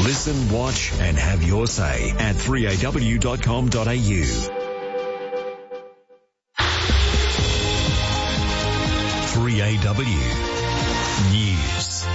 Listen, watch and have your say at 3aw.com.au. 3AW News.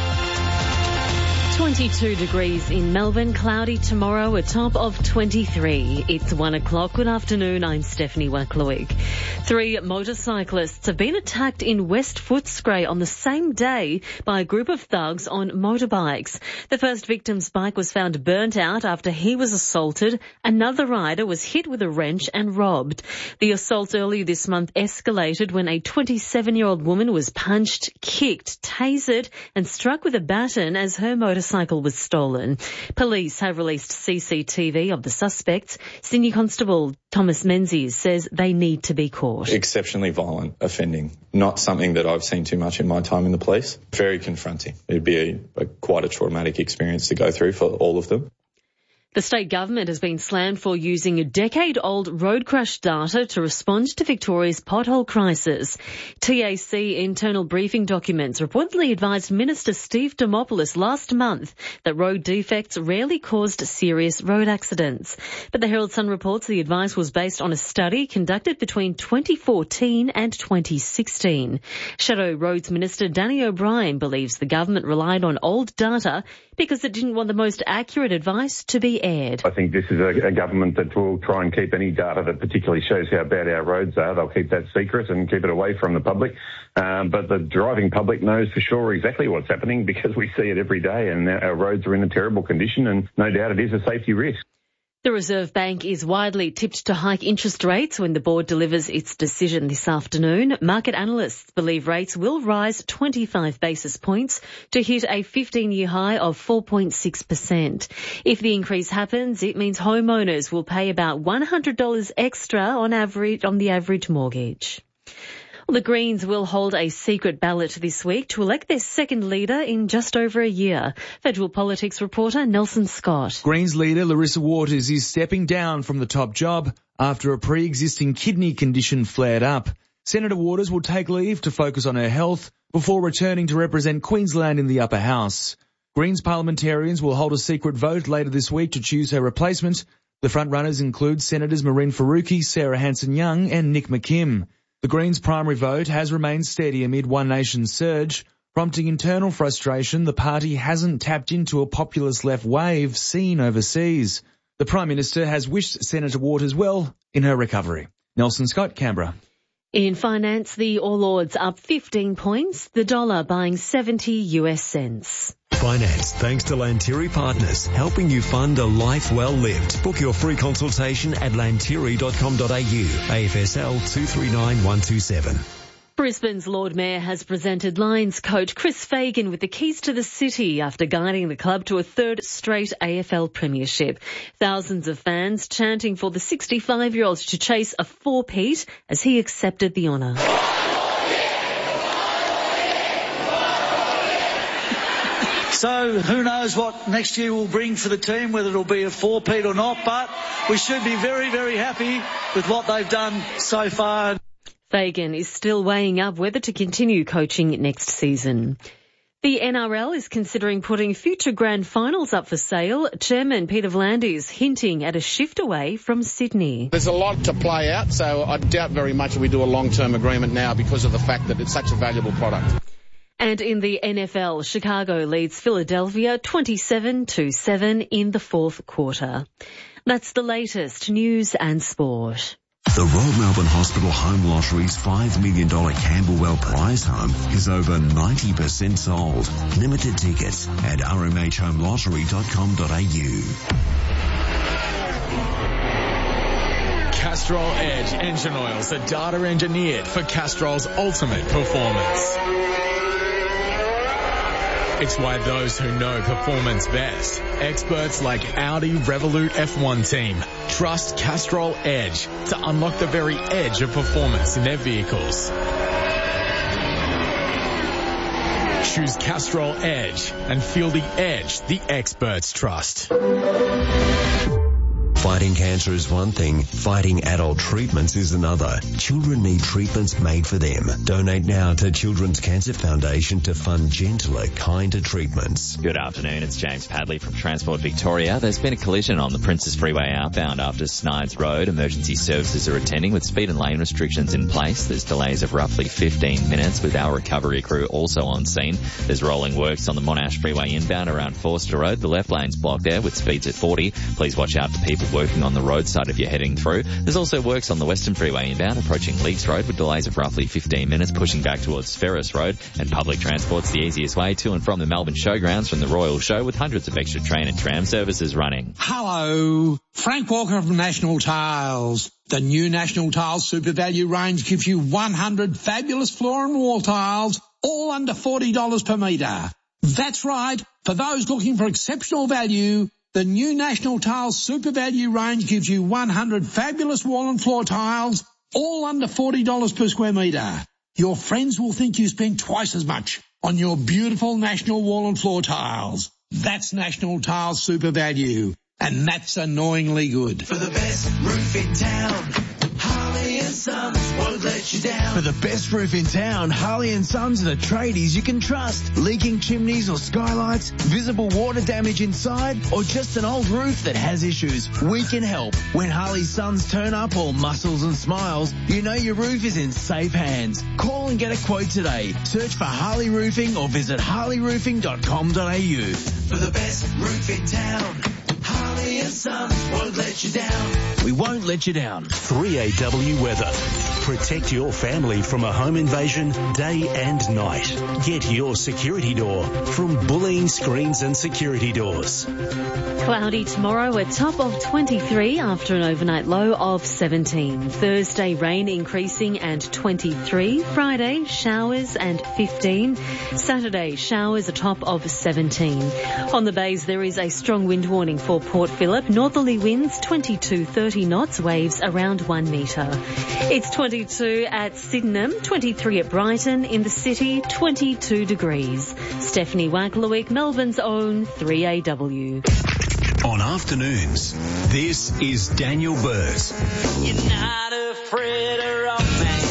22 degrees in Melbourne, cloudy tomorrow, a top of 23. It's 1 o'clock. Good afternoon, I'm Stephanie Wacklowick. 3 motorcyclists have been attacked in West Footscray on the same day by a group of thugs on motorbikes. The first victim's bike was found burnt out after he was assaulted. Another rider was hit with a wrench and robbed. The assault earlier this month escalated when a 27-year-old woman was punched, kicked, tasered and struck with a baton as her motorcycle was stolen. Police have released CCTV of the suspects. Senior Constable Thomas Menzies says they need to be caught. Exceptionally violent offending. Not something that I've seen too much in my time in the police. Very confronting. It'd be quite a traumatic experience to go through for all of them. The state government has been slammed for using a decade-old road crash data to respond to Victoria's pothole crisis. TAC internal briefing documents reportedly advised Minister Steve Dimopoulos last month that road defects rarely caused serious road accidents. But the Herald Sun reports the advice was based on a study conducted between 2014 and 2016. Shadow Roads Minister Danny O'Brien believes the government relied on old data because it didn't want the most accurate advice to be aired. I think this is a government that will try and keep any data that particularly shows how bad our roads are. They'll keep that secret and keep it away from the public. But the driving public knows for sure exactly what's happening because we see it every day and our roads are in a terrible condition and no doubt it is a safety risk. The Reserve Bank is widely tipped to hike interest rates when the board delivers its decision this afternoon. Market analysts believe rates will rise 25 basis points to hit a 15-year high of 4.6%. If the increase happens, it means homeowners will pay about $100 extra on the average mortgage. The Greens will hold a secret ballot this week to elect their second leader in just over a year. Federal politics reporter Nelson Scott. Greens leader Larissa Waters is stepping down from the top job after a pre-existing kidney condition flared up. Senator Waters will take leave to focus on her health before returning to represent Queensland in the upper house. Greens parliamentarians will hold a secret vote later this week to choose her replacement. The front-runners include Senators Maureen Faruqi, Sarah Hanson-Young and Nick McKim. The Greens' primary vote has remained steady amid One Nation's surge, prompting internal frustration the party hasn't tapped into a populist left wave seen overseas. The Prime Minister has wished Senator Waters well in her recovery. Nelson Scott, Canberra. In finance, the All Ords up 15 points, the dollar buying 70 US cents. Finance thanks to Lantiri Partners, helping you fund a life well lived. Book your free consultation at lantiri.com.au. AFSL 239127. Brisbane's Lord Mayor has presented Lions coach Chris Fagan with the keys to the city after guiding the club to a third straight AFL premiership. Thousands of fans chanting for the 65-year-old to chase a four-peat as he accepted the honour. So who knows what next year will bring for the team, whether it'll be a four-peat or not, but we should be very, very happy with what they've done so far. Fagan is still weighing up whether to continue coaching next season. The NRL is considering putting future grand finals up for sale. Chairman Peter V'landys hinting at a shift away from Sydney. There's a lot to play out, so I doubt very much we do a long-term agreement now because of the fact that it's such a valuable product. And in the NFL, Chicago leads Philadelphia 27-7 in the fourth quarter. That's the latest news and sport. The Royal Melbourne Hospital Home Lottery's $5 million Camberwell prize home is over 90% sold. Limited tickets at rmhomeLottery.com.au. Castrol Edge engine oils are data engineered for Castrol's ultimate performance. It's why those who know performance best, experts like Audi Revolut F1 team, trust Castrol Edge to unlock the very edge of performance in their vehicles. Choose Castrol Edge and feel the edge the experts trust. Fighting cancer is one thing, fighting adult treatments is another. Children need treatments made for them. Donate now to Children's Cancer Foundation to fund gentler, kinder treatments. Good afternoon, it's James Padley from Transport Victoria. There's been a collision on the Princes Freeway outbound after Snides Road. Emergency services are attending with speed and lane restrictions in place. There's delays of roughly 15 minutes with our recovery crew also on scene. There's rolling works on the Monash Freeway inbound around Forster Road. The left lane's blocked there with speeds at 40. Please watch out for people working on the roadside if you're heading through. There's also works on the Western Freeway inbound approaching Leaks Road with delays of roughly 15 minutes pushing back towards Ferris Road, and public transport's the easiest way to and from the Melbourne Showgrounds from the Royal Show with hundreds of extra train and tram services running. Hello, Frank Walker from National Tiles. The new National Tiles Super Value range gives you 100 fabulous floor and wall tiles, all under $40 per metre. That's right, for those looking for exceptional value, the new National Tiles Super Value range gives you 100 fabulous wall and floor tiles, all under $40 per square metre. Your friends will think you spent twice as much on your beautiful National wall and floor tiles. That's National Tiles Super Value, and that's annoyingly good. For the best roof in town, Harley & Sons won't let you down. For the best roof in town, Harley & Sons are the tradies you can trust. Leaking chimneys or skylights, visible water damage inside, or just an old roof that has issues, we can help. When Harley & Sons turn up all muscles and smiles, you know your roof is in safe hands. Call and get a quote today. Search for Harley Roofing or visit harleyroofing.com.au. For the best roof in town, Harley & Sons won't let you down. We won't let you down. 3AW Weather. Protect your family from a home invasion day and night. Get your security door from Bulleen Screens and Security Doors. Cloudy tomorrow, a top of 23 after an overnight low of 17. Thursday, rain increasing and 23. Friday, showers and 15. Saturday, showers, a top of 17. On the bays, there is a strong wind warning for Port Phillip. Northerly winds 22-30 knots, waves around 1 metre. It's 22 at Sydenham, 23 at Brighton, in the city 22 degrees. Stephanie Wacklewick, Melbourne's own 3AW. On afternoons, this is Daniel Burt. You're not afraid of rock, man.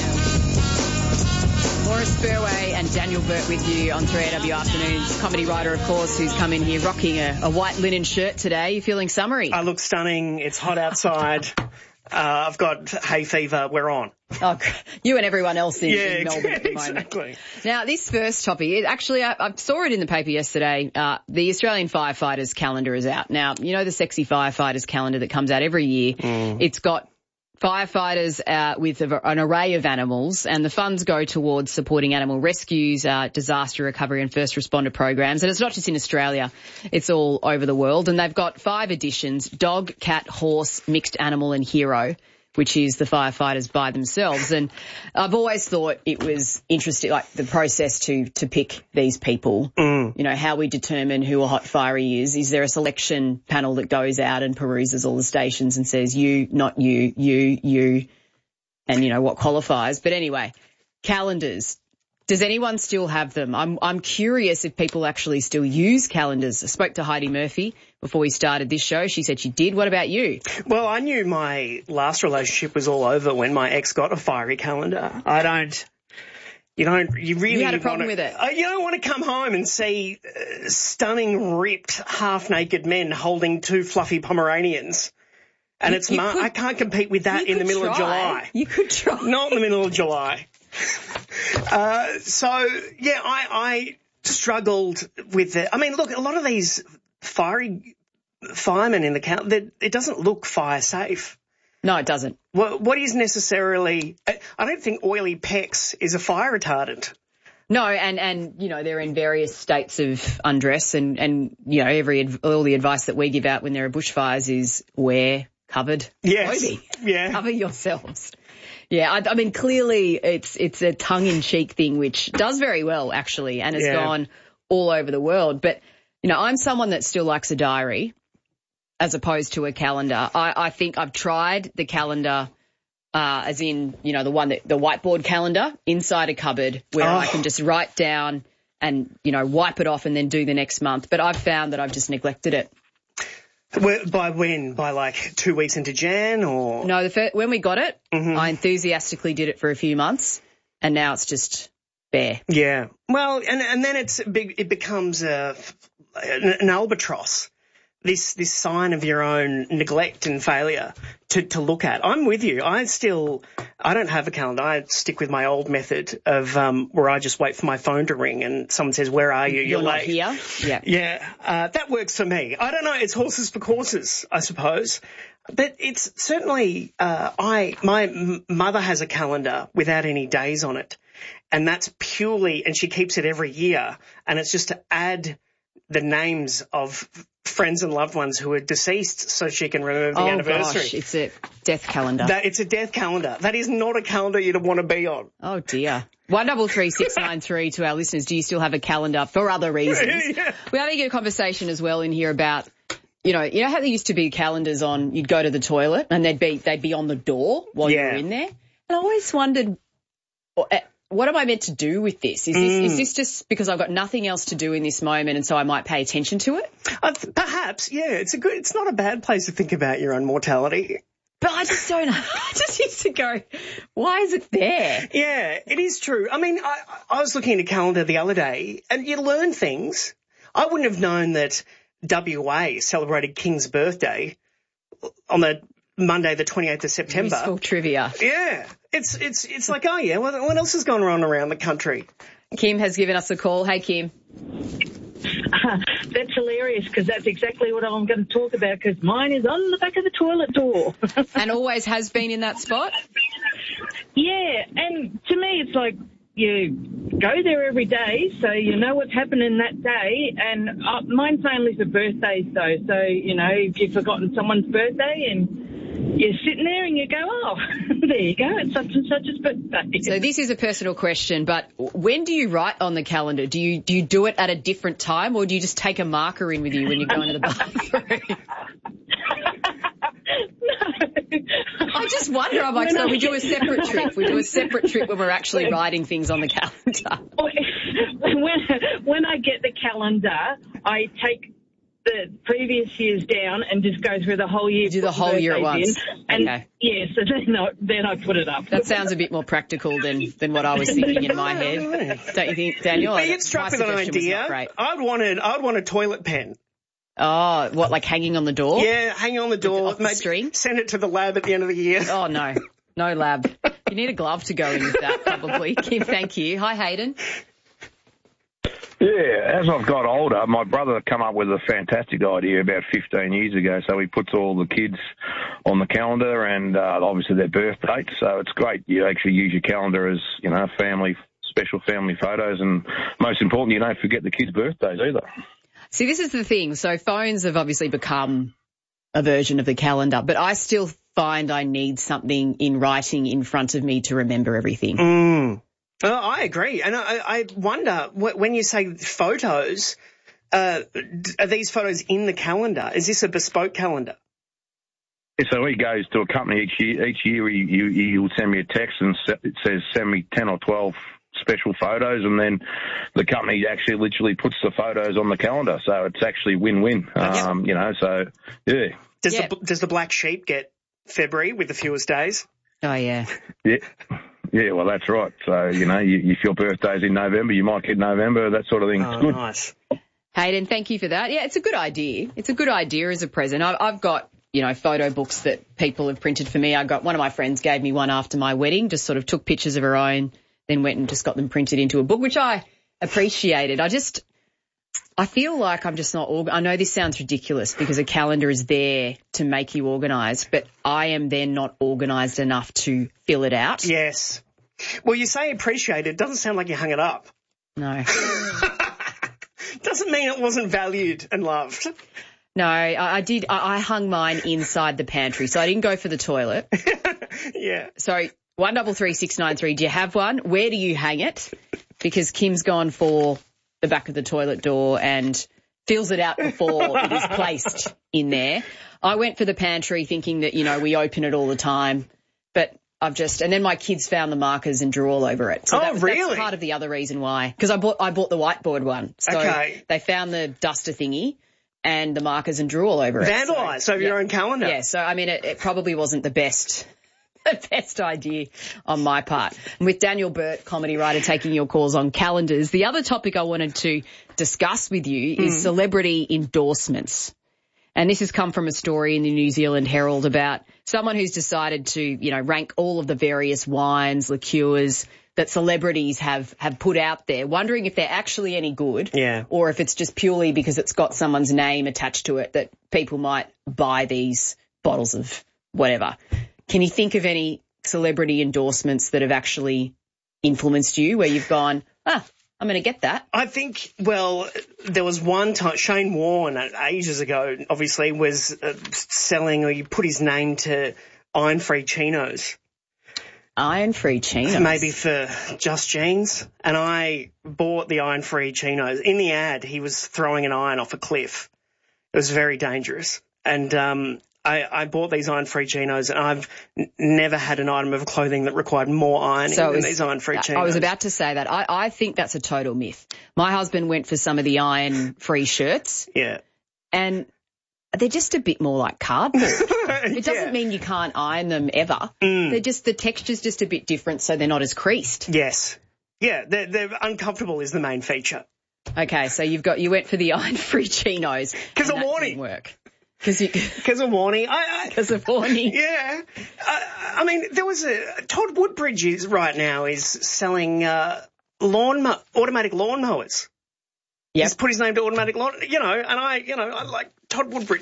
Laura Spurway and Daniel Burt with you on 3AW Afternoons. Comedy writer, of course, who's come in here rocking a white linen shirt today. You feeling summery? I look stunning. It's hot outside. I've got hay fever. We're on. Oh, you and everyone else in Melbourne at the moment. Exactly. Now, this first topic, actually, I saw it in the paper yesterday. The Australian Firefighters calendar is out. Now, you know the sexy Firefighters calendar that comes out every year. It's got firefighters with an array of animals, and the funds go towards supporting animal rescues, disaster recovery and first responder programs. And it's not just in Australia, it's all over the world. And they've got 5 editions: dog, cat, horse, mixed animal and hero, which is the firefighters by themselves. And I've always thought it was interesting, like the process to pick these people. You know, how we determine who a hot fiery is. Is there a selection panel that goes out and peruses all the stations and says you, not you, you, and you know what qualifies? But anyway, calendars. Does anyone still have them? I'm curious if people actually still use calendars. I spoke to Heidi Murphy before we started this show. She said she did. What about you? Well, I knew my last relationship was all over when my ex got a fiery calendar. You really had a problem with it. You don't want to come home and see stunning, ripped, half-naked men holding 2 fluffy Pomeranians. And I can't compete with that in the middle of July. You could try. Not in the middle of July. I struggled with it. I mean, look, a lot of these firemen in the calendar, it doesn't look fire safe. No, it doesn't. What is necessarily, I don't think oily pecs is a fire retardant. No, and you know, they're in various states of undress and you know, all the advice that we give out when there are bushfires is wear covered clothing. Yeah. Cover yourselves. Yeah, I mean, clearly it's a tongue-in-cheek thing, which does very well, actually, and has gone all over the world. But, you know, I'm someone that still likes a diary as opposed to a calendar. I think I've tried the calendar, as in, you know, the whiteboard calendar inside a cupboard where I can just write down and, you know, wipe it off and then do the next month. But I've found that I've just neglected it. By when? By like 2 weeks into Jan or? No, when we got it, I enthusiastically did it for a few months, and now it's just bare. Yeah. Well, and then it becomes an albatross. This sign of your own neglect and failure to look at. I'm with you. I don't have a calendar. I stick with my old method of where I just wait for my phone to ring and someone says, "Where are you? You're late." Not here. Yeah. Yeah. That works for me. I don't know. It's horses for courses, I suppose. But it's certainly, my mother has a calendar without any days on it. And that's purely, and she keeps it every year. And it's just to add the names of friends and loved ones who are deceased so she can remember the anniversary. Gosh, it's a death calendar. It's a death calendar. That is not a calendar you'd want to be on. Oh dear. 133693 to our listeners. Do you still have a calendar for other reasons? Yeah. We're having a conversation as well in here about, you know how there used to be calendars on, you'd go to the toilet and they'd be on the door while you were in there. And I always wondered, what am I meant to do with this? Is this just because I've got nothing else to do in this moment and so I might pay attention to it? Perhaps, yeah. It's not a bad place to think about your own mortality. But I just don't know. I just used to go, why is it there? Yeah, it is true. I mean, I was looking at a calendar the other day and you learn things. I wouldn't have known that WA celebrated King's birthday on the Monday, the 28th of September. Useful trivia. Yeah. It's like, oh yeah, what else has gone on around the country? Kim has given us a call. Hey, Kim. That's hilarious because that's exactly what I'm going to talk about because mine is on the back of the toilet door. And always has been in that spot? Yeah, and to me it's like you go there every day so you know what's happening that day, and mine's only for birthdays though, so, if you've forgotten someone's birthday and you're sitting there and you go, oh, there you go, it's such and such's birthday. So this is a personal question, but when do you write on the calendar? Do you do it at a different time or do you just take a marker in with you when you go into the bathroom? I just wonder, I'm like, so we do a separate trip. We do a separate trip when we're actually writing things on the calendar. When I get the calendar, I take the previous years down and just go through the whole year. Do the whole year at once. Okay. Yeah, so then I put it up. That sounds a bit more practical than what I was thinking in my head. Don't you think, Daniel? But you struck with an idea. I'd want a toilet pen. Oh, what, like hanging on the door? Yeah, hanging on the door. Maybe string? Send it to the lab at the end of the year. Oh, no. No lab. You need a glove to go in with that, probably. Kim, thank you. Hi, Hayden. Yeah, as I've got older, my brother came up with a fantastic idea about 15 years ago. So he puts all the kids on the calendar and obviously their birth dates. So it's great. You actually use your calendar as, special family photos. And most important, you don't forget the kids' birthdays either. See, this is the thing. So phones have obviously become a version of the calendar, but I still find I need something in writing in front of me to remember everything. I agree. And I wonder, when you say photos, are these photos in the calendar? Is this a bespoke calendar? So he goes to a company each year. He will send me a text and it says send me 10 or 12 special photos, and then the company actually literally puts the photos on the calendar. So it's actually win-win. So yeah. Does the black sheep get February with the fewest days? Oh yeah. Yeah, well, that's right. So, if your birthday's in November, you might get November, that sort of thing. Oh, it's good. Nice. Hayden, thank you for that. Yeah, it's a good idea. It's a good idea as a present. I've got, photo books that people have printed for me. One of my friends gave me one after my wedding, just sort of took pictures of her own, then went and just got them printed into a book, which I appreciated. I feel like I'm just not I know this sounds ridiculous because a calendar is there to make you organised, but I am then not organised enough to fill it out. Yes. Well, you say appreciate it. Doesn't sound like you hung it up. No. Doesn't mean it wasn't valued and loved. No, I did. I hung mine inside the pantry, so I didn't go for the toilet. Yeah. So 133693, do you have one? Where do you hang it? Because Kim's gone for the back of the toilet door and fills it out before it is placed in there. I went for the pantry thinking that, we open it all the time, but and then my kids found the markers and drew all over it. So really? That's part of the other reason why. Because I bought the whiteboard one. So okay. They found the duster thingy, and the markers and drew all over it. Vandalised over your own calendar. Yeah, so I mean, it probably wasn't the best idea on my part. And with Daniel Burt, comedy writer, taking your calls on calendars, the other topic I wanted to discuss with you is celebrity endorsements. And this has come from a story in the New Zealand Herald about someone who's decided to, rank all of the various wines, liqueurs that celebrities have put out there, wondering if they're actually any good, or if it's just purely because it's got someone's name attached to it that people might buy these bottles of whatever. Can you think of any celebrity endorsements that have actually influenced you where you've gone, I'm going to get that? I think, there was one time, Shane Warne ages ago, obviously, was selling, or you put his name to iron-free chinos. Iron-free chinos? Maybe for Just Jeans. And I bought the iron-free chinos. In the ad, he was throwing an iron off a cliff. It was very dangerous. And I bought these iron-free chinos, and I've never had an item of clothing that required more ironing than these iron-free chinos. I was about to say that. I think that's a total myth. My husband went for some of the iron-free shirts. Yeah. And they're just a bit more like cardboard. It doesn't mean you can't iron them ever. They're just, the texture's just a bit different, so they're not as creased. Yes. Yeah, they're uncomfortable is the main feature. Okay, so you went for the iron-free chinos. Because of warning. Work. Because of warning. Because of warning. Yeah. I mean, there was Todd Woodbridge right now is selling automatic lawnmowers. Yep. He's put his name to automatic lawn, I like Todd Woodbridge.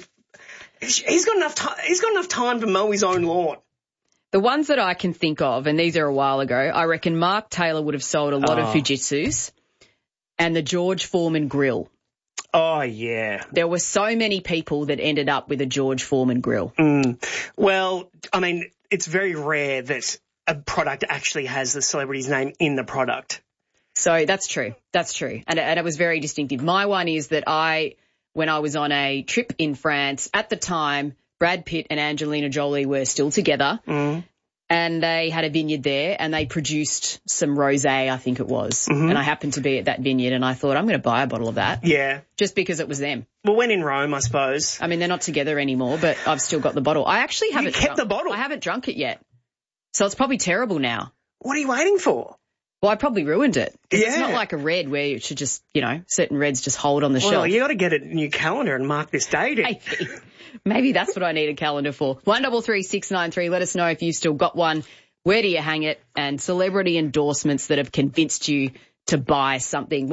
He's got enough time to mow his own lawn. The ones that I can think of, and these are a while ago, I reckon Mark Taylor would have sold a lot of Fujitsus, and the George Foreman grill. Oh, yeah. There were so many people that ended up with a George Foreman grill. Well, I mean, it's very rare that a product actually has the celebrity's name in the product. So that's true. That's true. And it was very distinctive. My one is that when I was on a trip in France, at the time, Brad Pitt and Angelina Jolie were still together. And they had a vineyard there, and they produced some rosé, I think it was. And I happened to be at that vineyard, and I thought, I'm going to buy a bottle of that. Yeah. Just because it was them. Well, when in Rome, I suppose. I mean, they're not together anymore, but I've still got the bottle. I actually haven't kept the bottle? I haven't drunk it yet. So it's probably terrible now. What are you waiting for? Well, I probably ruined it. It's not like a red where you should just, certain reds just hold on the shelf. Well, you got to get a new calendar and mark this date in. Maybe that's what I need a calendar for. 133693. Let us know if you've still got one. Where do you hang it? And celebrity endorsements that have convinced you to buy something.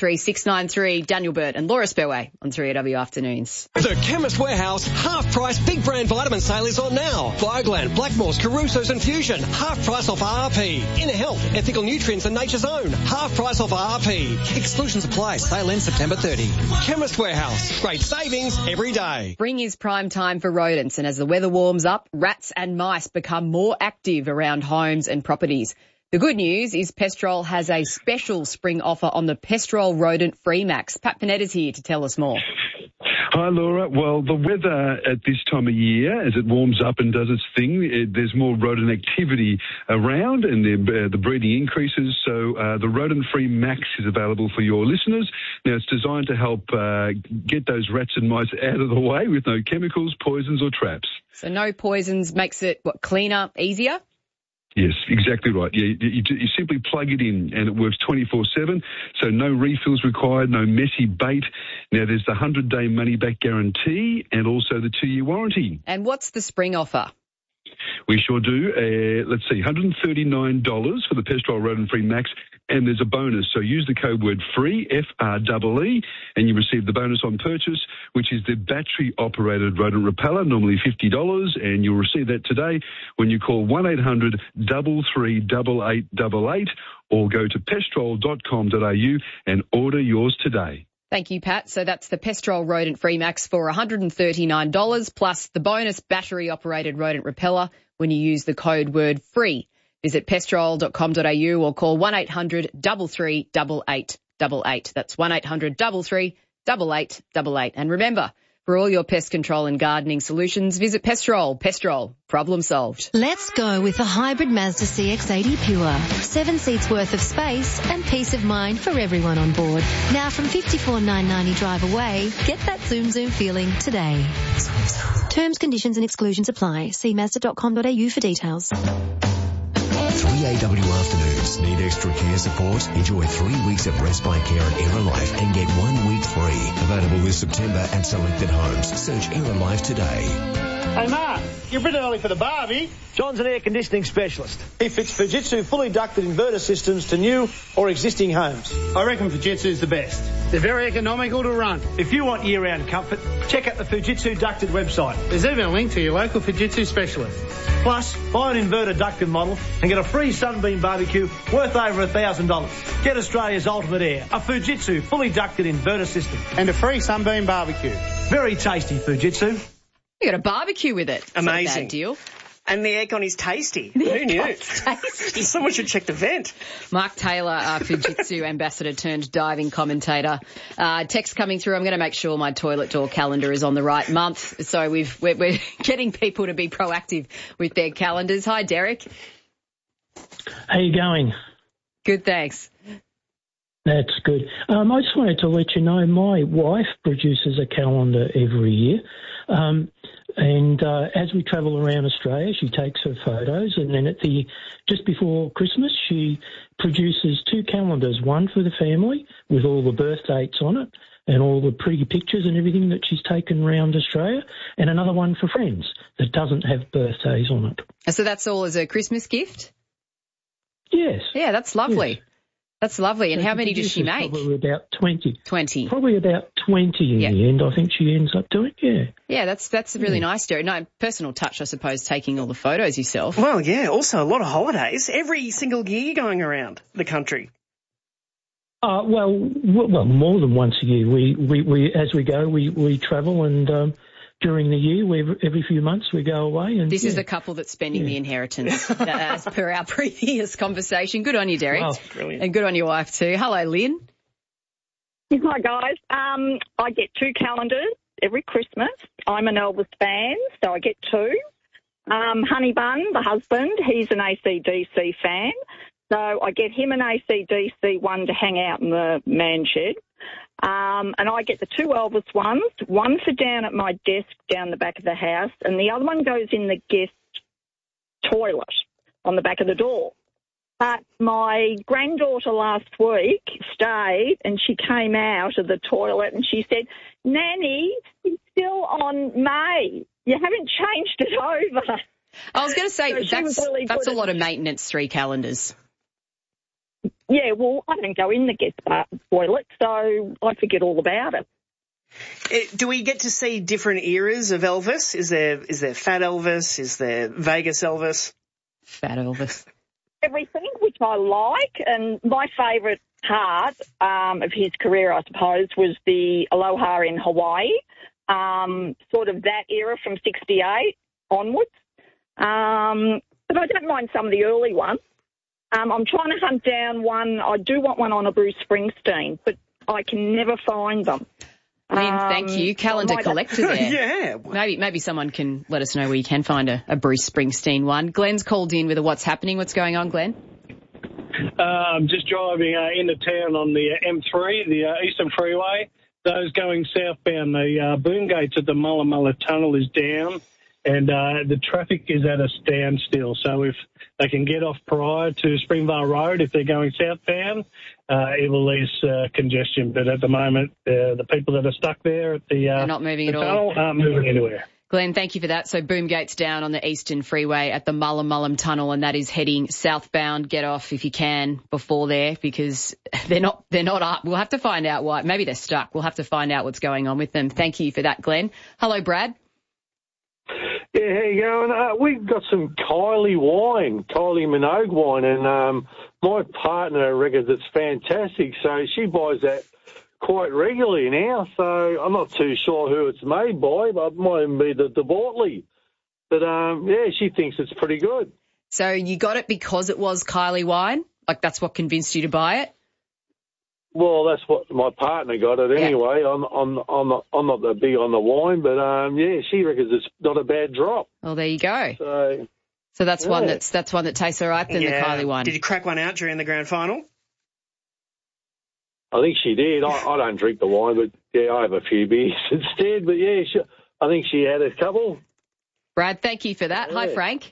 133693. Daniel Burt and Laura Spurway on 3AW Afternoons. The Chemist Warehouse half-price big brand vitamin sale is on now. Bioglane, Blackmores, Caruso's and Fusion. Half price off RRP. Inner Health, Ethical Nutrients and Nature's Own. Half price off RRP. Exclusions apply. Sale ends September 30. Chemist Warehouse. Great savings every day. Spring is prime time for rodents, and as the weather warms up, rats and mice become more active around homes and properties. The good news is Pestrol has a special spring offer on the Pestrol Rodent Free Max. Pat Panetta's here to tell us more. Hi, Laura. Well, the weather at this time of year, as it warms up and does its thing, there's more rodent activity around and the breeding increases. So the Rodent Free Max is available for your listeners. Now, it's designed to help get those rats and mice out of the way with no chemicals, poisons or traps. So no poisons makes it, cleaner, easier? Yes, exactly right. Yeah, you simply plug it in and it works 24/7, so no refills required, no messy bait. Now, there's the 100-day money-back guarantee and also the 2-year warranty. And what's the spring offer? We sure do. Let's see, $139 for the Pestrol Rodent Free Max, and there's a bonus. So use the code word FREE, FREE, and you receive the bonus on purchase, which is the battery-operated rodent repeller, normally $50, and you'll receive that today when you call 1-800-333-8888 or go to pestrol.com.au and order yours today. Thank you, Pat. So that's the Pestrol Rodent Free Max for $139 plus the bonus battery-operated rodent repeller when you use the code word FREE. Visit pestrol.com.au or call 1-800-333-8888. That's 1-800-333-8888. And remember, For all your pest control and gardening solutions, visit Pestrol. Pestrol. Problem solved. Let's go with the hybrid Mazda CX-80 Pure. 7 seats worth of space and peace of mind for everyone on board. Now from $54,990 drive away, get that Zoom Zoom feeling today. Terms, conditions and exclusions apply. See Mazda.com.au for details. 3AW afternoons. Need extra care support? Enjoy 3 weeks of respite care at Aerolife and get 1 week free. Available this September at selected homes. Search Aerolife today. Hey, Mark, you're a bit early for the barbie. John's an air conditioning specialist. He fits Fujitsu fully ducted inverter systems to new or existing homes. I reckon Fujitsu's the best. They're very economical to run. If you want year-round comfort, check out the Fujitsu Ducted website. There's even a link to your local Fujitsu specialist. Plus, buy an inverter ducted model and get a free Sunbeam barbecue worth over $1,000. Get Australia's ultimate air, a Fujitsu fully ducted inverter system. And a free Sunbeam barbecue. Very tasty, Fujitsu. You got a barbecue with it. It's Amazing. not a bad deal. And the aircon is tasty. Who knew? Someone should check the vent. Mark Taylor, our Fujitsu ambassador turned diving commentator. Text coming through. I'm going to make sure my toilet door calendar is on the right month. So we're getting people to be proactive with their calendars. Hi, Derek. How you going? Good, thanks. That's good. I just wanted to let you know my wife produces a calendar every year. And as we travel around Australia, she takes her photos, and then just before Christmas, she produces 2 calendars, one for the family with all the birth dates on it and all the pretty pictures and everything that she's taken around Australia, and another one for friends that doesn't have birthdays on it. So that's all as a Christmas gift? Yes. Yeah, that's lovely. Yes. That's lovely. And So how many does she make? Probably about 20. 20. Probably about 20 in the end, I think she ends up doing, yeah. Yeah, that's really nice, Derek. No, personal touch, I suppose, taking all the photos yourself. Well, yeah, also a lot of holidays every single year going around the country. Well, more than once a year. We as we go, we travel, and during the year, every few months we go away. And This is the couple that's spending the inheritance, as per our previous conversation. Good on you, Derek. Wow. Brilliant. And good on your wife too. Hello, Lynn. Hi, guys. I get 2 calendars every Christmas. I'm an Elvis fan, so I get 2. Honey Bun, the husband, he's an AC/DC fan, so I get him an AC/DC one to hang out in the man shed. And I get the 2 Elvis ones, one for down at my desk down the back of the house, and the other one goes in the guest toilet on the back of the door. But my granddaughter last week stayed, and she came out of the toilet and she said, "Nanny, it's still on May. You haven't changed it over." I was going to say, So that's a lot of maintenance, 3 calendars. Yeah, well, I don't go in the guest toilet, so I forget all about it. Do we get to see different eras of Elvis? Is there Fat Elvis? Is there Vegas Elvis? Fat Elvis. Everything, which I like, and my favourite part of his career, I suppose, was the Aloha in Hawaii, sort of that era from 68 onwards. But I don't mind some of the early ones. I'm trying to hunt down one. I do want one on a Bruce Springsteen, but I can never find them. Lynn, thank you. Calendar collector there. Yeah. Maybe someone can let us know where you can find a Bruce Springsteen one. Glenn's called in with a what's happening. What's going on, Glenn? I'm just driving into town on the M3, the Eastern Freeway. Those going southbound, the boom gates at the Mulla Mulla Tunnel is down, and the traffic is at a standstill. So if they can get off prior to Springvale Road, if they're going southbound, it will ease congestion. But at the moment, the people that are stuck there at the They're not moving at all. tunnel aren't moving anywhere. Glenn, thank you for that. So boom gates down on the Eastern Freeway at the Mulla Mullam Tunnel, and that is heading southbound. Get off if you can before there, because they're not up. We'll have to find out why. Maybe they're stuck. We'll have to find out what's going on with them. Thank you for that, Glenn. Hello, Brad. Yeah, how you going? We've got some Kylie Minogue wine, and my partner reckons it's fantastic, so she buys that quite regularly now, so I'm not too sure who it's made by, but it might even be the Bortley. But, yeah, she thinks it's pretty good. So you got it because it was Kylie wine? Like that's what convinced you to buy it? Well, that's what my partner got it anyway. I'm not that big on the wine, but she reckons it's not a bad drop. Well, there you go. So that's one that tastes all right. Then the Kylie one. Did you crack one out during the grand final? I think she did. I don't drink the wine, but I have a few beers instead. But I think she had a couple. Brad, thank you for that. Hi, Frank.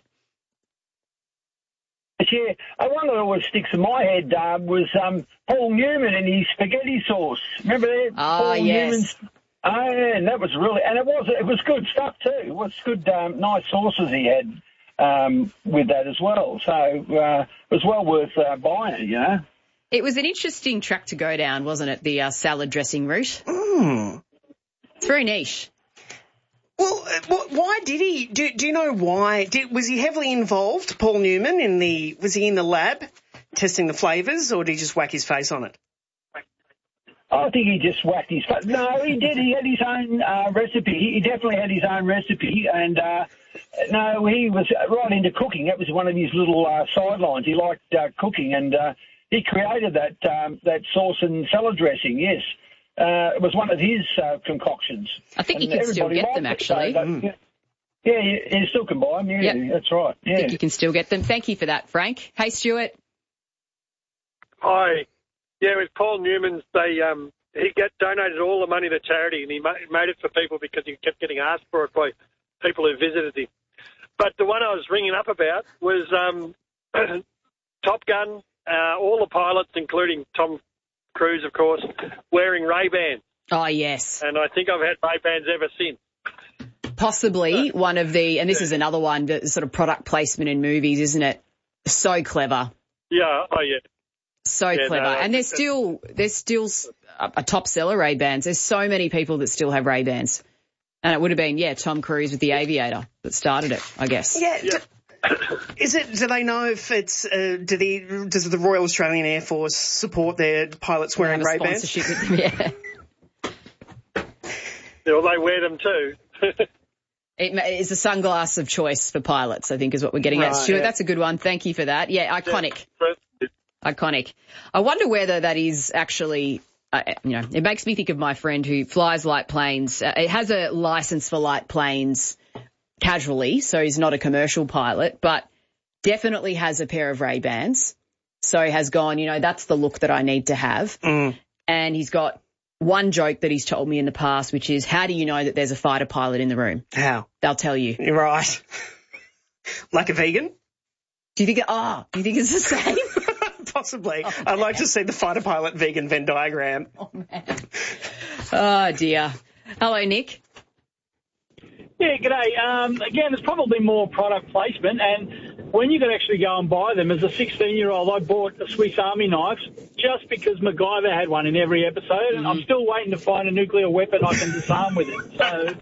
Yeah, one that always sticks in my head was Paul Newman and his spaghetti sauce. Remember that? Paul Newman's. Oh, yeah, and that was really, and it was good stuff too. It was good, nice sauces he had with that as well. So it was well worth buying it, you know. It was an interesting track to go down, wasn't it? The salad dressing route. It's very niche. Well, why did he? Do you know why? Was he heavily involved, Paul Newman, was he in the lab testing the flavours, or did he just whack his face on it? I think he just whacked his face. No, he did. He had his own recipe. He definitely had his own recipe, and no, he was right into cooking. That was one of his little sidelines. He liked cooking, and he created that sauce and salad dressing. Yes. It was one of his concoctions. I think you can still get them, actually. Yeah, you still can buy them. Yeah, that's right. Yeah. I think you can still get them. Thank you for that, Frank. Hey, Stuart. Hi. Yeah, with Paul Newman's, he donated all the money to charity, and he made it for people because he kept getting asked for it by people who visited him. But the one I was ringing up about was Top Gun, all the pilots, including Tom Cruise, of course, wearing Ray-Bans. Oh, yes. And I think I've had Ray-Bans ever since. Possibly one of the, and this is another one, the sort of product placement in movies, isn't it? So clever. Yeah, So clever. And they're still a top seller, Ray-Bans. There's so many people that still have Ray-Bans. And it would have been, Tom Cruise with the Aviator that started it, I guess. Yeah. Do they know if it's, does the Royal Australian Air Force support their pilots wearing Ray-Bans? Sponsorship with them, yeah. Well, they wear them too. It's a sunglass of choice for pilots, I think is what we're getting at. Stuart, that's a good one. Thank you for that. Yeah, iconic. Yeah. Iconic. I wonder whether that is actually, it makes me think of my friend who flies light planes. It has a license for light planes casually, so he's not a commercial pilot, but definitely has a pair of Ray-Bans. So has gone, that's the look that I need to have. And he's got one joke that he's told me in the past, which is, how do you know that there's a fighter pilot in the room? How? They'll tell you. You're right. Like a vegan? Do you think it's the same? Possibly. I'd like to see the fighter pilot vegan Venn diagram. Oh, man. Oh, dear. Hello, Nick. Yeah, g'day. Again, there's probably more product placement, and when you could actually go and buy them, as a 16-year-old, I bought a Swiss Army knife just because MacGyver had one in every episode, and I'm still waiting to find a nuclear weapon I can disarm with it. So,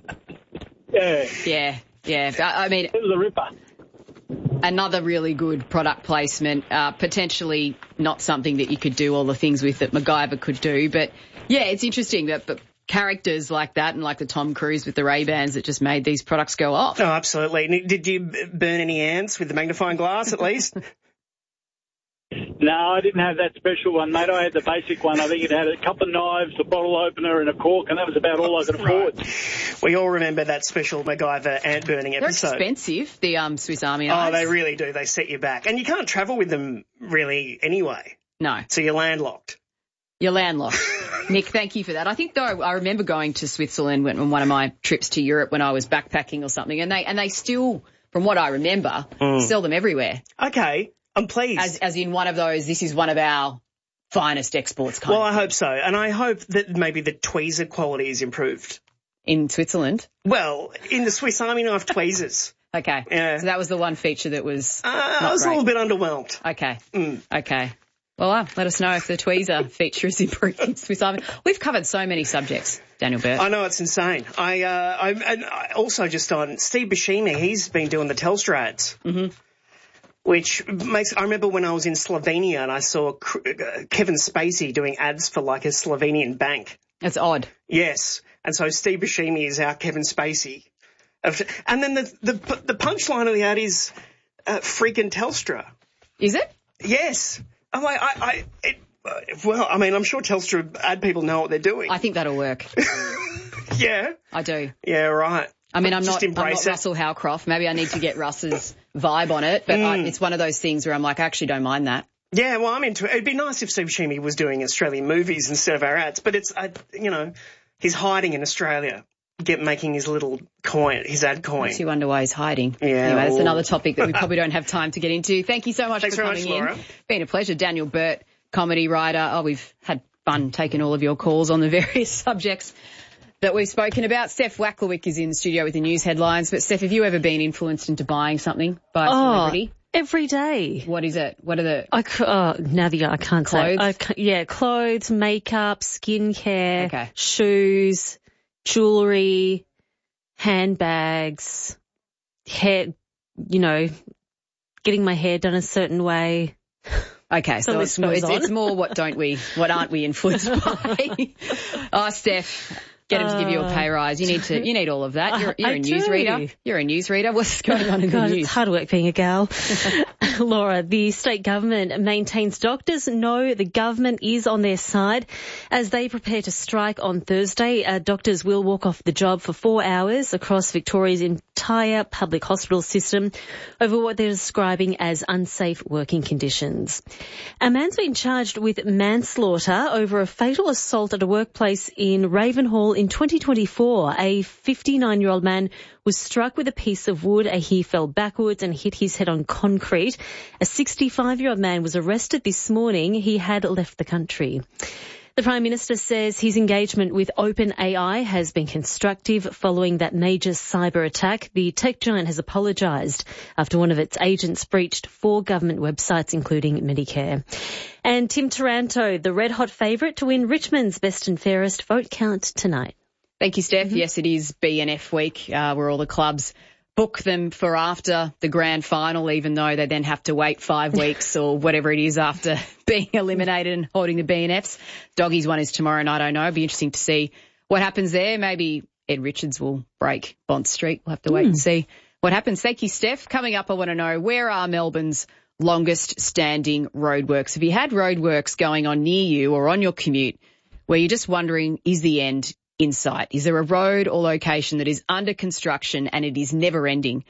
yeah. I mean, it was a ripper. Another really good product placement, potentially not something that you could do all the things with that MacGyver could do, but yeah, it's interesting that characters like that and like the Tom Cruise with the Ray-Bans that just made these products go off. Oh, absolutely. Did you burn any ants with the magnifying glass at least? No, I didn't have that special one, mate. I had the basic one. I think it had a couple of knives, a bottle opener and a cork, and that was about all I could afford. We all remember that special MacGyver ant burning episode. They're expensive, the Swiss Army knives. Oh, they really do. They set you back. And you can't travel with them really anyway. No. So you're landlocked. You're landlocked. Nick, thank you for that. I think, though, I remember going to Switzerland on one of my trips to Europe when I was backpacking or something, and they still, from what I remember, sell them everywhere. Okay, I'm pleased. As in one of those, this is one of our finest exports kind Well, I hope so, and I hope that maybe the tweezer quality is improved. In Switzerland? Well, in the Swiss Army knife tweezers. Okay. Yeah. So that was the one feature that was I was great. a little bit underwhelmed. Okay. Okay. Well, let us know if the tweezer feature is improved in Swiss Army. We've covered so many subjects, Daniel Burt. I know, it's insane. I also just on Steve Buscemi, he's been doing the Telstra ads. Mm-hmm. Which makes, I remember when I was in Slovenia and I saw Kevin Spacey doing ads for like a Slovenian bank. That's odd. Yes. And so Steve Buscemi is our Kevin Spacey. And then the punchline of the ad is freaking Telstra. Is it? Yes. I'm like, Well, I mean, I'm sure Telstra ad people know what they're doing. I think that'll work. Yeah. I do. Yeah, right. I mean, I'm Just not embrace it. Russell Howcroft. Maybe I need to get Russ's vibe on it, but it's one of those things where I'm like, I actually don't mind that. Yeah, well, I'm into it. It'd be nice if Steve Sheemy was doing Australian movies instead of our ads, but it's, he's hiding in Australia, making his little coin, his ad coin. Makes you wonder why he's hiding. Yeah. Anyway, that's another topic that we probably don't have time to get into. Thank you so much Thanks for very coming much, Laura. in. Been a pleasure. Daniel Burt, comedy writer. Oh, we've had fun taking all of your calls on the various subjects that we've spoken about. Steph Wacklewick is in the studio with the news headlines. But Steph, have you ever been influenced into buying something by a celebrity? Every day. What is it? What are the... I can't Clothes? say. Clothes, makeup, skincare, shoes, jewellery, handbags, hair, getting my hair done a certain way. Okay, so it's more what aren't we influenced by? Oh, Steph, get him to give you a pay rise. You need all of that. You're a newsreader. You're a newsreader. What's going on in the news? It's hard work being a gal. Laura, the state government maintains doctors know the government is on their side as they prepare to strike on Thursday. Doctors will walk off the job for 4 hours across Victoria's entire public hospital system over what they're describing as unsafe working conditions. A man's been charged with manslaughter over a fatal assault at a workplace in Ravenhall in 2024. A 59-year-old man was struck with a piece of wood. He fell backwards and hit his head on concrete. A 65-year-old man was arrested this morning. He had left the country. The Prime Minister says his engagement with OpenAI has been constructive following that major cyber attack. The tech giant has apologised after one of its agents breached 4 government websites, including Medicare. And Tim Taranto, the red-hot favourite to win Richmond's Best and Fairest vote count tonight. Thank you, Steph. Yes, it is BNF week, where all the clubs book them for after the grand final, even though they then have to wait 5 weeks or whatever it is after being eliminated and holding the BNFs. Doggies one is tomorrow night, I know. It'll be interesting to see what happens there. Maybe Ed Richards will break Bont Street. We'll have to wait and see what happens. Thank you, Steph. Coming up, I want to know, where are Melbourne's longest standing roadworks? Have you had roadworks going on near you or on your commute where you're just wondering, is the end in sight? Is there a road or location that is under construction and it is never ending?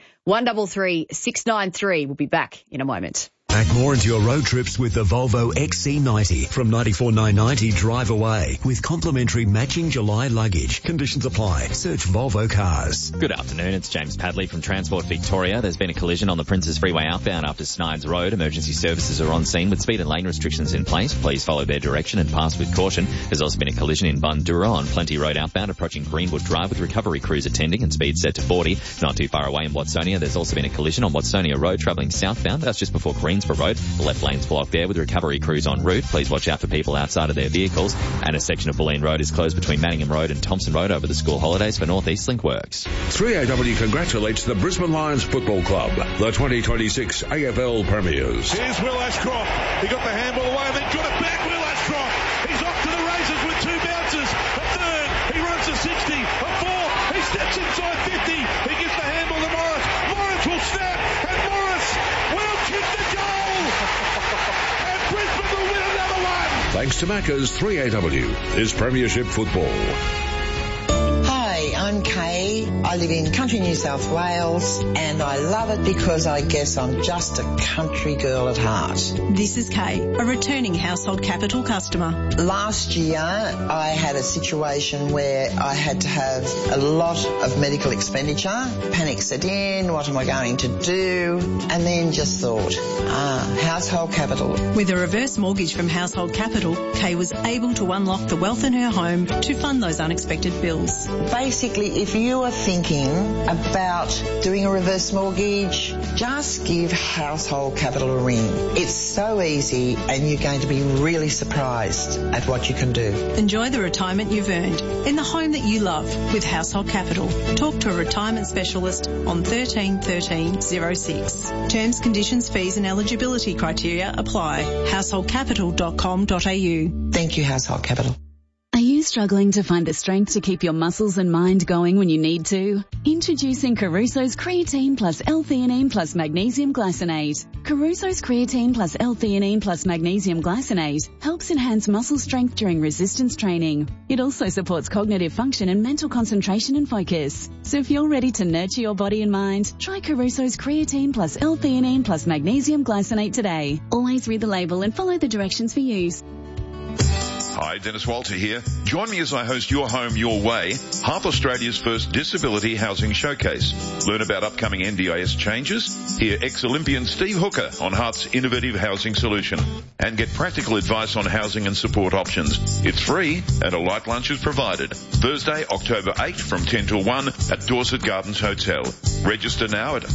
133 693. We'll be back in a moment. Pack more into your road trips with the Volvo XC90 from $94,990 drive away with complimentary matching July luggage. Conditions apply. Search Volvo Cars. Good afternoon. It's James Padley from Transport Victoria. There's been a collision on the Princes Freeway outbound after Snides Road. Emergency services are on scene with speed and lane restrictions in place. Please follow their direction and pass with caution. There's also been a collision in Bundoora on Plenty Road outbound approaching Greenwood Drive with recovery crews attending and speed set to 40. Not too far away in Watsonia. There's also been a collision on Watsonia Road travelling southbound. That's just before Greensboro Road. The left lane's blocked there with recovery crews en route. Please watch out for people outside of their vehicles. And a section of Bulleen Road is closed between Manningham Road and Thompson Road over the school holidays for North East Link works. 3AW congratulates the Brisbane Lions Football Club, the 2026 AFL Premiers. Here's Will Ashcroft. He got the handball away and then got it back. Will Ashcroft. He's off to the races with 2 bounces. A third. He runs to 60. A fourth. He steps inside 50. He gives the handball to Morris. Morris will snap. And Morris will kick the goal. And Brisbane will win another one. Thanks to Macca's, 3AW is Premiership Football. Hi, I'm Kay. I live in country New South Wales and I love it because I guess I'm just a country girl at heart. This is Kay, a returning Household Capital customer. Last year I had a situation where I had to have a lot of medical expenditure. Panic set in, what am I going to do? And then just thought, Household Capital. With a reverse mortgage from Household Capital, Kay was able to unlock the wealth in her home to fund those unexpected bills. Basically, if you are thinking about doing a reverse mortgage, just give Household Capital a ring. It's so easy and you're going to be really surprised at what you can do. Enjoy the retirement you've earned in the home that you love with Household Capital. Talk to a retirement specialist on 13 13 06. Terms, conditions, fees and eligibility criteria apply. Householdcapital.com.au. Thank you, Household Capital. I used struggling to find the strength to keep your muscles and mind going when you need to? Introducing Caruso's Creatine Plus L-theanine Plus Magnesium Glycinate. Caruso's Creatine Plus L-theanine Plus Magnesium Glycinate helps enhance muscle strength during resistance training. It also supports cognitive function and mental concentration and focus. So if you're ready to nurture your body and mind, try Caruso's Creatine Plus L-theanine Plus Magnesium Glycinate today. Always read the label and follow the directions for use. Hi, Dennis Walter here. Join me as I host Your Home, Your Way, Hearth Australia's first disability housing showcase. Learn about upcoming NDIS changes, hear ex-Olympian Steve Hooker on Hearth's innovative housing solution, and get practical advice on housing and support options. It's free and a light lunch is provided. Thursday, October 8 from 10 till 1 at Dorset Gardens Hotel. Register now at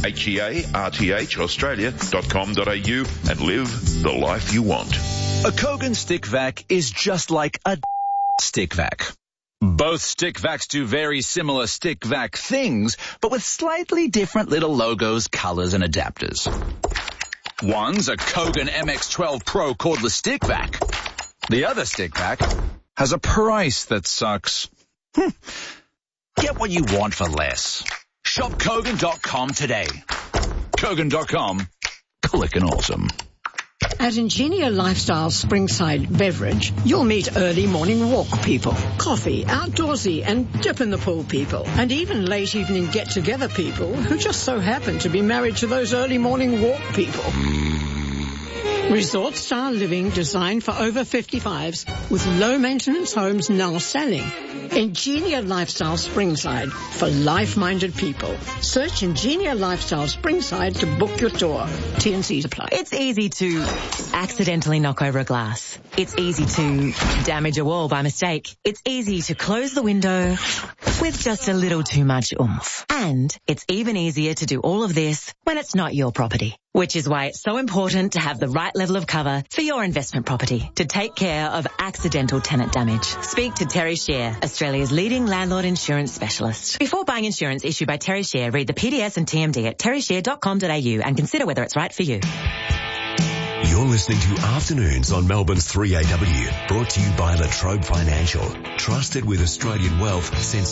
hearthaustralia.com.au and live the life you want. A Kogan stick vac is just like a stick vac. Both stick vacs do very similar stick vac things, but with slightly different little logos, colors, and adapters. One's a Kogan MX12 Pro cordless stick vac. The other stick vac has a price that sucks. Get what you want for less. Shop Kogan.com today. Kogan.com. Clickin' awesome. At Ingenia Lifestyle Springside Beverage, you'll meet early morning walk people, coffee, outdoorsy and dip in the pool people, and even late evening get-together people who just so happen to be married to those early morning walk people. Resort-style living designed for over 55s with low-maintenance homes now selling. Ingenia Lifestyle Springside for life-minded people. Search Ingenia Lifestyle Springside to book your tour. T&Cs apply. It's easy to accidentally knock over a glass. It's easy to damage a wall by mistake. It's easy to close the window with just a little too much oomph. And it's even easier to do all of this when it's not your property. Which is why it's so important to have the right level of cover for your investment property to take care of accidental tenant damage. Speak to Terry Share, Australia's leading landlord insurance specialist. Before buying insurance issued by Terry Share, read the PDS and TMD at terryshare.com.au and consider whether it's right for you. You're listening to Afternoons on Melbourne's 3AW, brought to you by La Trobe Financial, trusted with Australian wealth since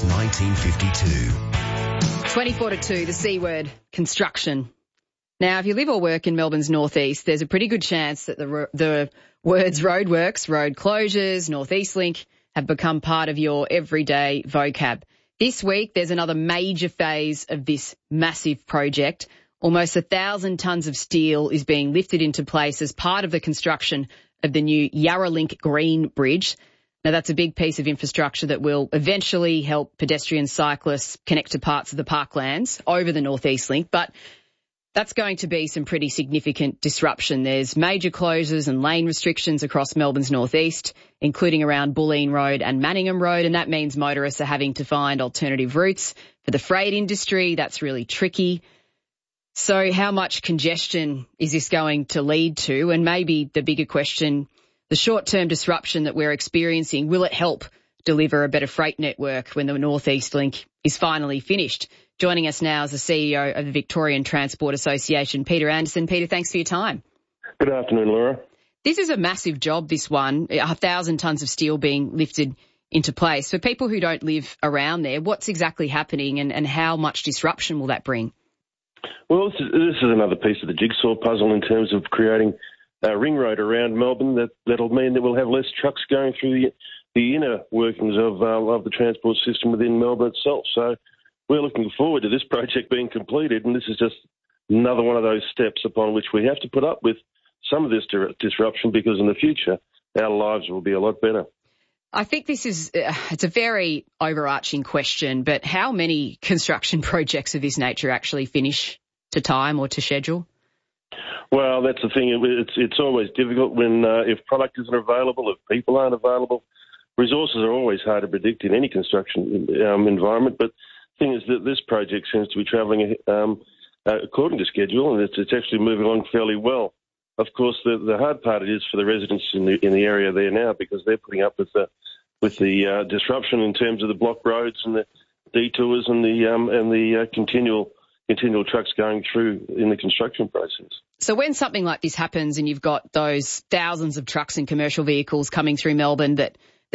1952. 24-2, the C word, construction. Now, if you live or work in Melbourne's northeast, there's a pretty good chance that the words roadworks, road closures, North East Link have become part of your everyday vocab. This week, there's another major phase of this massive project. Almost 1,000 tonnes of steel is being lifted into place as part of the construction of the new Yarralink Green Bridge. Now, that's a big piece of infrastructure that will eventually help pedestrian cyclists connect to parts of the parklands over the North East Link, but that's going to be some pretty significant disruption. There's major closures and lane restrictions across Melbourne's northeast, including around Bulleen Road and Manningham Road, and that means motorists are having to find alternative routes. For the freight industry, that's really tricky. So how much congestion is this going to lead to? And maybe the bigger question, the short-term disruption that we're experiencing, will it help deliver a better freight network when the North East Link is finally finished? Joining us now is the CEO of the Victorian Transport Association, Peter Anderson. Peter, thanks for your time. Good afternoon, Laura. This is a massive job, this one, 1,000 tonnes of steel being lifted into place. For people who don't live around there, what's exactly happening and how much disruption will that bring? Well, this is another piece of the jigsaw puzzle in terms of creating a ring road around Melbourne that'll mean that we'll have less trucks going through the inner workings of the transport system within Melbourne itself. So we're looking forward to this project being completed, and this is just another one of those steps upon which we have to put up with some of this disruption, because in the future our lives will be a lot better. I think this is it's a very overarching question, but how many construction projects of this nature actually finish to time or to schedule? Well, that's the thing. It's always difficult when if product isn't available, if people aren't available. Resources are always hard to predict in any construction environment, but the thing is that this project seems to be travelling according to schedule, and it's actually moving along fairly well. Of course, the hard part is for the residents in the area there now, because they're putting up with the disruption in terms of the block roads and the detours and the continual trucks going through in the construction process. So when something like this happens and you've got those thousands of trucks and commercial vehicles coming through Melbourne that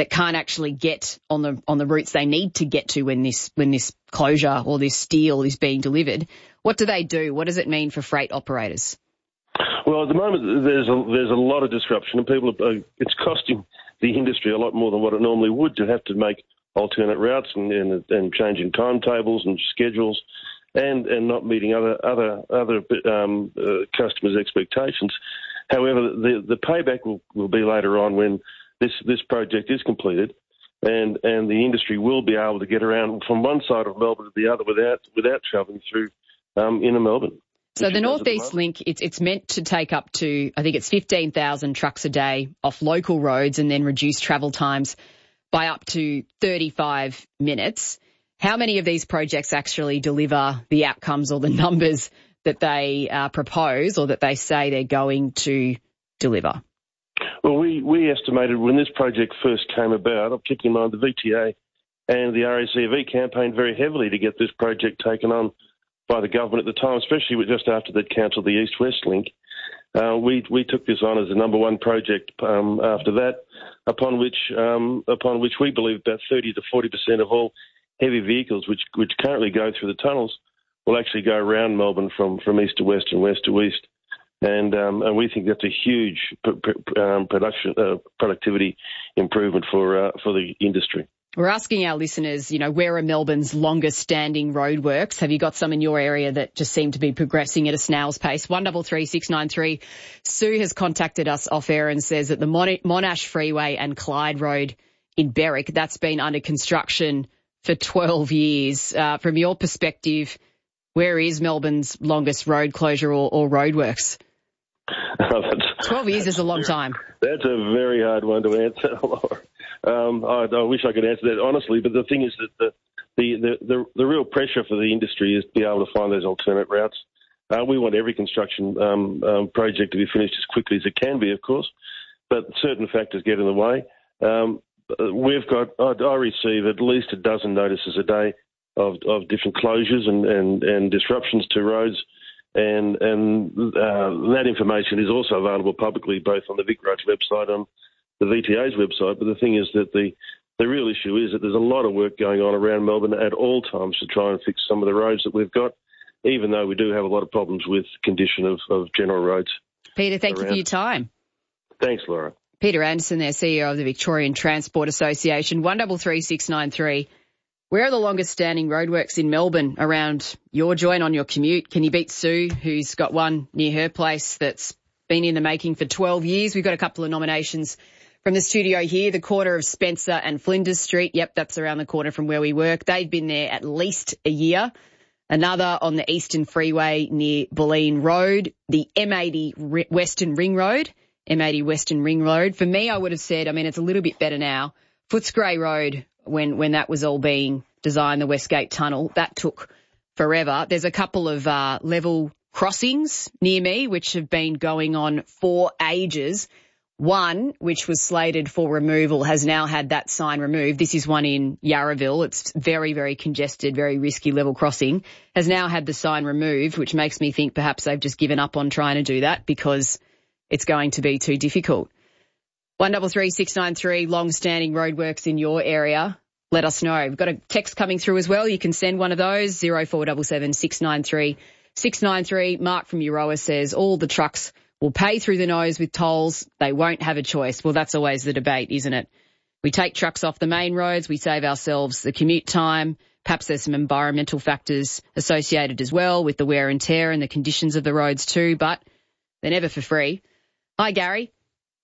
that can't actually get on the routes they need to get to when this closure or this steel is being delivered. What do they do? What does it mean for freight operators? Well, at the moment, there's a lot of disruption, and it's costing the industry a lot more than what it normally would to have to make alternate routes and changing timetables and schedules, and not meeting other customers' expectations. However, the payback will be later on when this project is completed, and the industry will be able to get around from one side of Melbourne to the other without travelling through inner Melbourne. So the North East Link, it's meant to take up to, I think it's 15,000 trucks a day off local roads and then reduce travel times by up to 35 minutes. How many of these projects actually deliver the outcomes or the numbers that they propose or that they say they're going to deliver? Well, we estimated when this project first came about, I've kept in mind the VTA and the RACV campaigned very heavily to get this project taken on by the government at the time, especially just after they'd cancelled the East-West Link. We took this on as the number one project after that, upon which we believe about 30 to 40% of all heavy vehicles which currently go through the tunnels will actually go around Melbourne from east to west and west to east. And we think that's a huge productivity improvement for the industry. We're asking our listeners, where are Melbourne's longest standing roadworks? Have you got some in your area that just seem to be progressing at a snail's pace? 133693. Sue has contacted us off air and says that the Monash Freeway and Clyde Road in Berwick, that's been under construction for 12 years. From your perspective, where is Melbourne's longest road closure or roadworks? 12 years is a long time. That's a very hard one to answer, Laura. I wish I could answer that honestly, but the thing is that the real pressure for the industry is to be able to find those alternate routes. We want every construction project to be finished as quickly as it can be, of course, but certain factors get in the way. I receive at least a dozen notices a day of different closures and disruptions to roads, and that information is also available publicly both on the Vic Roads website and the VTA's website. But the thing is that the real issue is that there's a lot of work going on around Melbourne at all times to try and fix some of the roads that we've got, even though we do have a lot of problems with condition of general roads. Peter, thank you for your time. Thanks, Laura. Peter Anderson there, CEO of the Victorian Transport Association. 133693. Where are the longest standing roadworks in Melbourne around your joint on your commute? Can you beat Sue, who's got one near her place that's been in the making for 12 years? We've got a couple of nominations from the studio here, the corner of Spencer and Flinders Street. Yep, that's around the corner from where we work. They've been there at least a year. Another on the Eastern Freeway near Bulleen Road, the M80 Western Ring Road. M80 Western Ring Road. For me, I would have said, it's a little bit better now. Footscray Road, when that was all being designed, the Westgate Tunnel, that took forever. There's a couple of level crossings near me which have been going on for ages. One, which was slated for removal, has now had that sign removed. This is one in Yarraville. It's very, very congested, very risky level crossing. Has now had the sign removed, which makes me think perhaps they've just given up on trying to do that because it's going to be too difficult. 133693, long-standing roadworks in your area. Let us know. We've got a text coming through as well. You can send one of those, 0477 693 693. Mark from Euroa says all the trucks will pay through the nose with tolls. They won't have a choice. Well, that's always the debate, isn't it? We take trucks off the main roads. We save ourselves the commute time. Perhaps there's some environmental factors associated as well with the wear and tear and the conditions of the roads too, but they're never for free. Hi, Gary.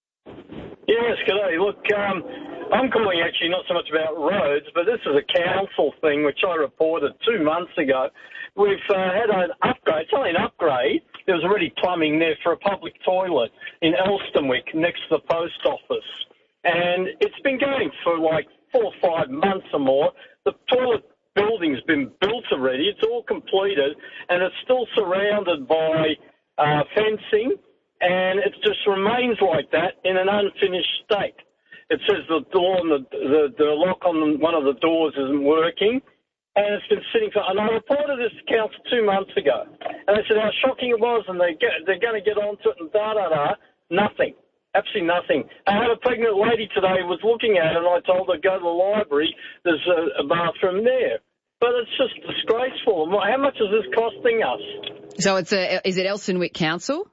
Yes, g'day. Look, I'm calling actually not so much about roads, but this is a council thing which I reported 2 months ago. We've had an upgrade. It's only an upgrade. There was already plumbing there for a public toilet in Elstonwick next to the post office. And it's been going for like 4 or 5 months or more. The toilet building's been built already. It's all completed, and it's still surrounded by fencing, and it just remains like that in an unfinished state. It says the door and the lock on one of the doors isn't working, and it's been sitting for. And I reported this to council 2 months ago, and they said how shocking it was, and they're going to get onto it, and Nothing Absolutely nothing. I had a pregnant lady today was looking at it, and I told her, go to the library, there's a bathroom there. But it's just disgraceful. How much is this costing us? So is it Elstonwick Council?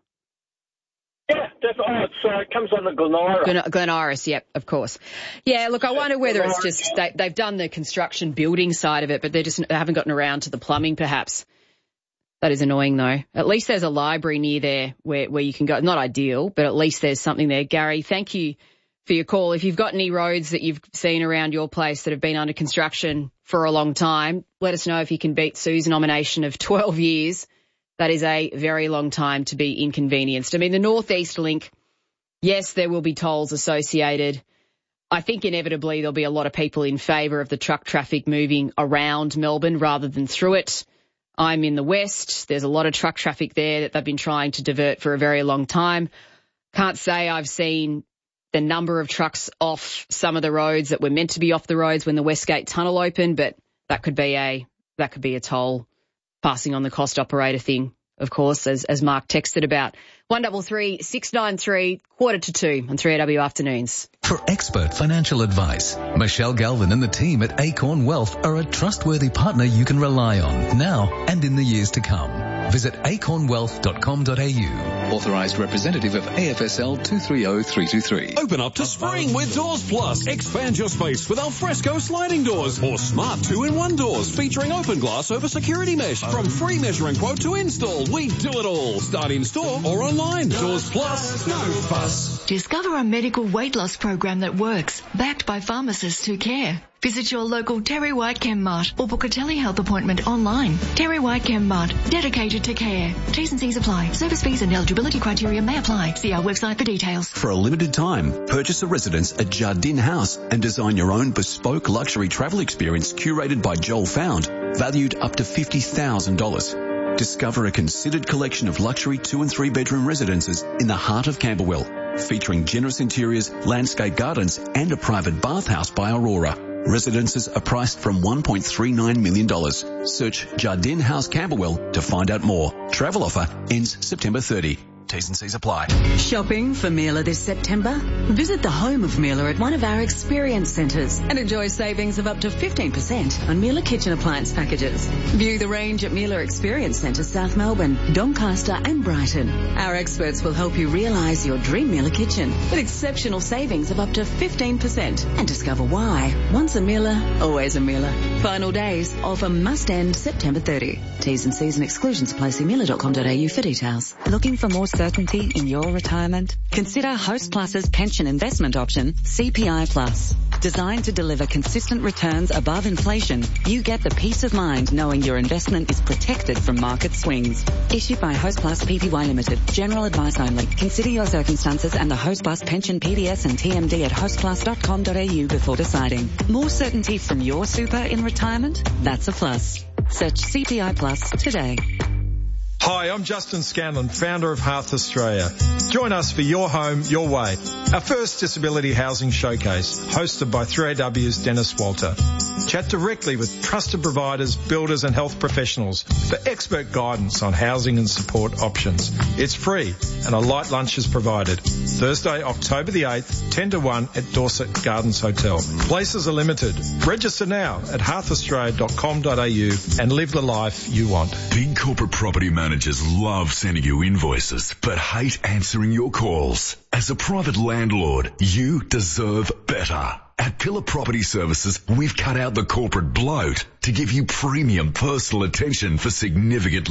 Yeah, definitely. It comes under Glen Iris. Glen Iris, yep, of course. Yeah, look, I wonder whether it's just they've done the construction building side of it, but they haven't gotten around to the plumbing, perhaps. That is annoying, though. At least there's a library near there where you can go. Not ideal, but at least there's something there. Gary, thank you for your call. If you've got any roads that you've seen around your place that have been under construction for a long time, let us know if you can beat Sue's nomination of 12 years. That is a very long time to be inconvenienced. I mean, the North East Link, yes, there will be tolls associated. I think inevitably there'll be a lot of people in favour of the truck traffic moving around Melbourne rather than through it. I'm in the West. There's a lot of truck traffic there that they've been trying to divert for a very long time. Can't say I've seen the number of trucks off some of the roads that were meant to be off the roads when the Westgate Tunnel opened, but that could be a toll. Passing on the cost operator thing, of course, as Mark texted about. 133 693 1:45 on 3AW Afternoons. For expert financial advice, Michelle Galvin and the team at Acorn Wealth are a trustworthy partner you can rely on now and in the years to come. Visit acornwealth.com.au. Authorised representative of AFSL 230323. Open up to spring with Doors Plus. Expand your space with alfresco sliding doors or smart 2-in-1 doors featuring open glass over security mesh. From free measuring quote to install, we do it all. Start in store or online. Doors Plus, no fuss. Discover a medical weight loss program that works, backed by pharmacists who care. Visit your local Terry White Chem Mart or book a telehealth appointment online. Terry White Chem Mart, dedicated to care. T's and C's apply. Service fees and eligibility criteria may apply. See our website for details. For a limited time, purchase a residence at Jardine House and design your own bespoke luxury travel experience curated by Joel Found, valued up to $50,000. Discover a considered collection of luxury 2- and 3-bedroom residences in the heart of Camberwell, featuring generous interiors, landscape gardens and a private bathhouse by Aurora. Residences are priced from $1.39 million. Search Jardine House Camberwell to find out more. Travel offer ends September 30. T's and C's apply. Shopping for Miele this September? Visit the home of Miele at one of our experience centres and enjoy savings of up to 15% on Miele kitchen appliance packages. View the range at Miele Experience Centre, South Melbourne, Doncaster and Brighton. Our experts will help you realise your dream Miele kitchen with exceptional savings of up to 15% and discover why. Once a Miele, always a Miele. Final days. Offer must end September 30. T's and C's and exclusions apply. See miele.com.au for details. Looking for more certainty in your retirement? Consider Host Plus's pension investment option, CPI Plus. Designed to deliver consistent returns above inflation, you get the peace of mind knowing your investment is protected from market swings. Issued by Host Plus Pty Limited. General advice only. Consider your circumstances and the Host Plus pension PDS and TMD at hostplus.com.au before deciding. More certainty from your super in retirement? That's a plus. Search CPI Plus today. Hi, I'm Justin Scanlon, founder of Hearth Australia. Join us for Your Home, Your Way, our first disability housing showcase, hosted by 3AW's Dennis Walter. Chat directly with trusted providers, builders and health professionals for expert guidance on housing and support options. It's free and a light lunch is provided. Thursday, October the 8th, 10 to 1 at Dorset Gardens Hotel. Places are limited. Register now at hearthaustralia.com.au and live the life you want. Big corporate property managers love sending you invoices, but hate answering your calls. As a private landlord, you deserve better. At Pillar Property Services, we've cut out the corporate bloat to give you premium personal attention for significant